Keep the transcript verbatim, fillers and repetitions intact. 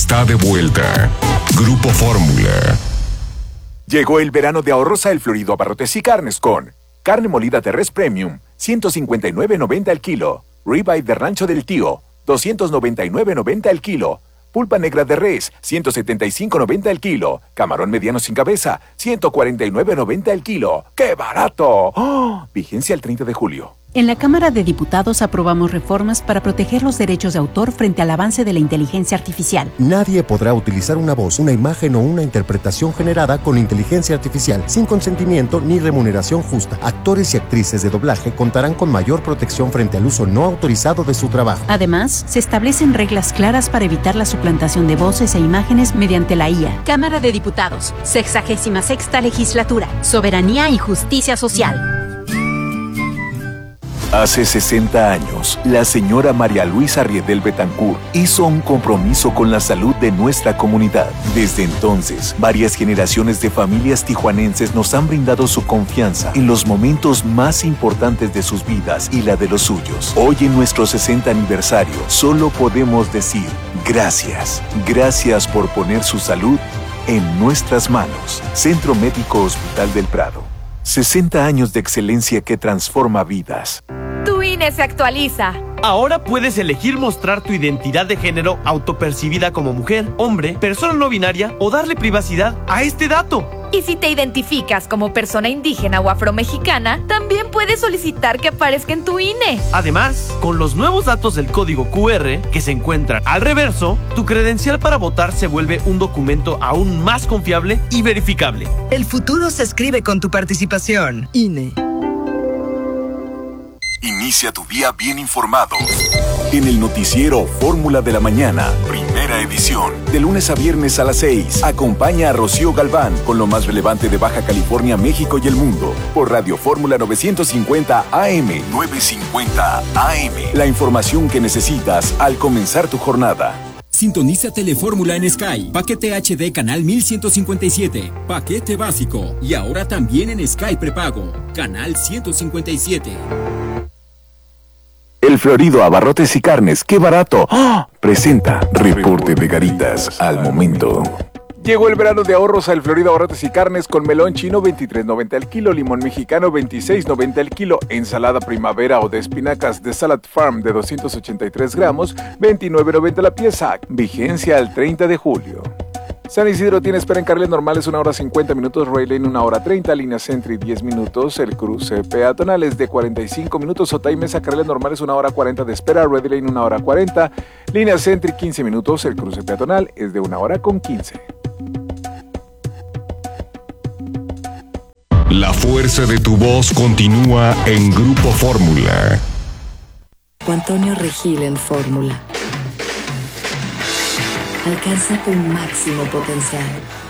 está de vuelta. Grupo Fórmula. Llegó el verano de ahorros a El Florido Abarrotes y Carnes con carne molida de res premium, ciento cincuenta y nueve noventa el kilo. Ribeye de Rancho del Tío, doscientos noventa y nueve noventa el kilo. Pulpa negra de res, ciento setenta y cinco noventa el kilo. Camarón mediano sin cabeza, ciento cuarenta y nueve noventa el kilo. ¡Qué barato! ¡Oh! Vigencia el treinta de julio. En la Cámara de Diputados aprobamos reformas para proteger los derechos de autor frente al avance de la inteligencia artificial. Nadie podrá utilizar una voz, una imagen o una interpretación generada con inteligencia artificial sin consentimiento ni remuneración justa. Actores y actrices de doblaje contarán con mayor protección frente al uso no autorizado de su trabajo. Además, se establecen reglas claras para evitar la suplantación de voces e imágenes mediante la I A. Cámara de Diputados, sexagésima sexta legislatura, soberanía y justicia social. Hace sesenta años, la señora María Luisa Riedel Betancourt hizo un compromiso con la salud de nuestra comunidad. Desde entonces, varias generaciones de familias tijuanenses nos han brindado su confianza en los momentos más importantes de sus vidas y la de los suyos. Hoy, en nuestro sesenta aniversario, solo podemos decir gracias. Gracias por poner su salud en nuestras manos. Centro Médico Hospital del Prado. sesenta años de excelencia que transforma vidas. Tu I N E se actualiza. Ahora puedes elegir mostrar tu identidad de género autopercibida como mujer, hombre, persona no binaria o darle privacidad a este dato. Y si te identificas como persona indígena o afromexicana, también puedes solicitar que aparezca en tu I N E. Además, con los nuevos datos del código Q R que se encuentran al reverso, tu credencial para votar se vuelve un documento aún más confiable y verificable. El futuro se escribe con tu participación. I N E. Inicia tu día bien informado. En el noticiero Fórmula de la Mañana, primera edición. De lunes a viernes a las seis. Acompaña a Rocío Galván con lo más relevante de Baja California, México y el mundo. Por Radio Fórmula novecientos cincuenta A M. novecientos cincuenta A M. La información que necesitas al comenzar tu jornada. Sintoniza Telefórmula en Sky. Paquete H D canal mil ciento cincuenta y siete. Paquete básico. Y ahora también en Sky prepago. Canal ciento cincuenta y siete. El Florido Abarrotes y Carnes, ¡qué barato! ¡Oh! Presenta Reporte de Garitas al momento. Llegó el verano de ahorros a El Florido Abarrotes y Carnes con melón chino veintitrés noventa el kilo, limón mexicano veintiséis noventa el kilo, ensalada primavera o de espinacas de Salad Farm de doscientos ochenta y tres gramos, veintinueve noventa la pieza. Vigencia al treinta de julio. San Isidro tiene espera en carriles normales una hora cincuenta minutos, Rail Lane una hora treinta, línea Sentry diez minutos, el cruce peatonal es de cuarenta y cinco minutos, Otay Mesa carriles normales una hora cuarenta de espera, Red Lane una hora cuarenta, línea Sentry quince minutos, el cruce peatonal es de una hora con quince. La fuerza de tu voz continúa en Grupo Fórmula. Antonio Regil en Fórmula. Alcanza tu máximo potencial.